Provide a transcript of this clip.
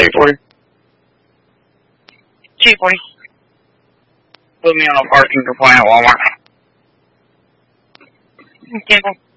840. 240. Put me on a parking complaint at Walmart. Okay.